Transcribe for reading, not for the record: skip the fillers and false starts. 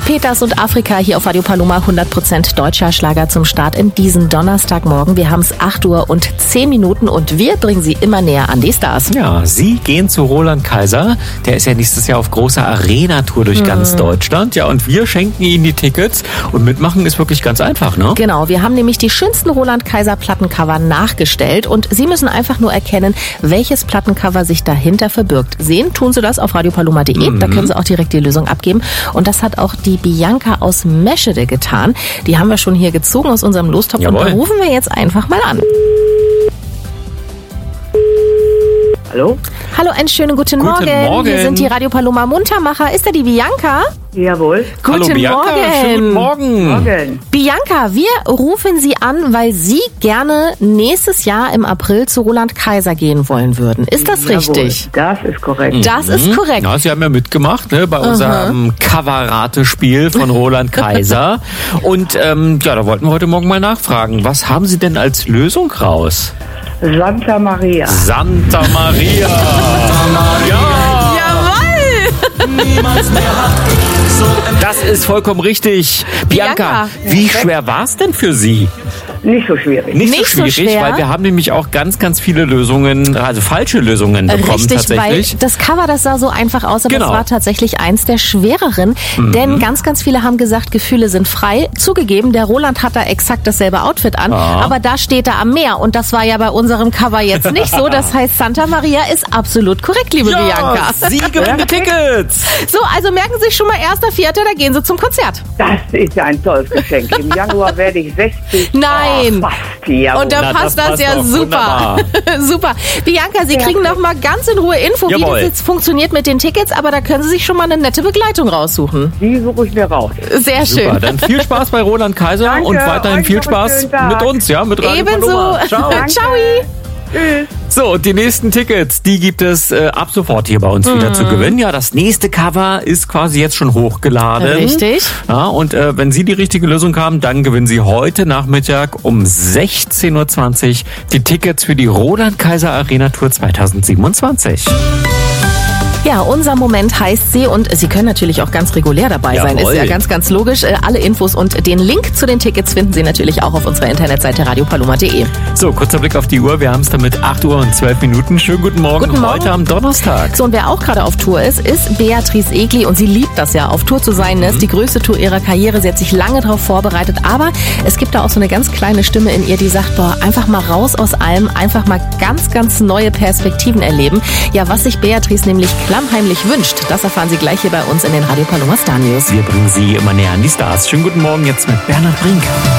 Peters und Afrika hier auf Radio Paloma, 100% deutscher Schlager zum Start in diesen Donnerstagmorgen. Wir haben es 8:10 und wir bringen Sie immer näher an die Stars. Ja, Sie gehen zu Roland Kaiser. Der ist ja nächstes Jahr auf großer Arena-Tour durch ganz Deutschland. Ja, und wir schenken Ihnen die Tickets. Und mitmachen ist wirklich ganz einfach, ne? Genau, wir haben nämlich die schönsten Roland Kaiser Plattencover nachgestellt und Sie müssen einfach nur erkennen, welches Plattencover sich dahinter verbirgt. Sehen tun Sie das auf radiopaloma.de. Da können Sie auch direkt die Lösung abgeben. Und das hat auch die Bianca aus Meschede getan. Die haben wir schon hier gezogen aus unserem Lostopf. Jawohl. Und da rufen wir jetzt einfach mal an. Hallo? Hallo, einen schönen guten Morgen. Wir sind die Radio Paloma Muntermacher. Ist da die Bianca? Jawohl. Hallo Bianca, schönen guten Morgen. Morgen. Bianca, wir rufen Sie an, weil Sie gerne nächstes Jahr im April zu Roland Kaiser gehen wollen würden. Ist das richtig? Das ist korrekt. Das ist korrekt. Ja, Sie haben ja mitgemacht, ne, bei unserem Coverratespiel von Roland Kaiser. Und ja, da wollten wir heute Morgen mal nachfragen. Was haben Sie denn als Lösung raus? Santa Maria. Santa Maria. Ja. Das ist vollkommen richtig. Bianca, wie schwer war es denn für Sie? Nicht so schwierig. Nicht so so schwierig, schwer. weil wir haben nämlich auch ganz, ganz viele Lösungen, also falsche Lösungen bekommen Richtig, tatsächlich. weil das Cover, das sah so einfach aus, aber Genau. es war tatsächlich eins der schwereren, denn ganz, ganz viele haben gesagt, Gefühle sind frei. Zugegeben, der Roland hat da exakt dasselbe Outfit an, aber da steht er am Meer und das war ja bei unserem Cover jetzt nicht so. Das heißt, Santa Maria ist absolut korrekt, liebe Bianca. Sie gewinnen die Tickets. So, also merken Sie sich schon mal 1.4., da gehen Sie zum Konzert. Das ist ja ein tolles Geschenk. Im Januar werde ich 60. Nein. Oh, fast, jawohl. Und da Na, passt das das ja passt doch super. Super. Bianca, Sie kriegen noch mal ganz in Ruhe Info, wie Jawohl. das jetzt funktioniert mit den Tickets, aber da können Sie sich schon mal eine nette Begleitung raussuchen. Die suche ich mir raus. Sehr Super, schön. dann viel Spaß bei Roland Kaiser Danke, und weiterhin euch viel noch einen Spaß schönen Tag. mit uns, ja, mit Radio Ebenso. Paloma. Ciao. Ciao. So, und die nächsten Tickets, die gibt es ab sofort hier bei uns wieder zu gewinnen. Ja, das nächste Cover ist quasi jetzt schon hochgeladen. Richtig. Ja, und wenn Sie die richtige Lösung haben, dann gewinnen Sie heute Nachmittag um 16:20 Uhr die Tickets für die Roland Kaiser Arena Tour 2027. Ja, unser Moment heißt Sie und Sie können natürlich auch ganz regulär dabei sein. Jawohl. Ist ja ganz, ganz logisch. Alle Infos und den Link zu den Tickets finden Sie natürlich auch auf unserer Internetseite radiopaloma.de. So, kurzer Blick auf die Uhr. Wir haben es damit 8:12 Uhr. Schönen guten Morgen. Guten Morgen. Heute am Donnerstag. So, und wer auch gerade auf Tour ist Beatrice Egli und sie liebt das ja, auf Tour zu sein. Das ist die größte Tour ihrer Karriere. Sie hat sich lange darauf vorbereitet, aber es gibt da auch so eine ganz kleine Stimme in ihr, die sagt, boah, einfach mal raus aus allem, einfach mal ganz, ganz neue Perspektiven erleben. Ja, was sich Beatrice nämlich klammheimlich wünscht, das erfahren Sie gleich hier bei uns in den Radio Paloma Star News. Wir bringen Sie immer näher an die Stars. Schönen guten Morgen jetzt mit Bernhard Brink.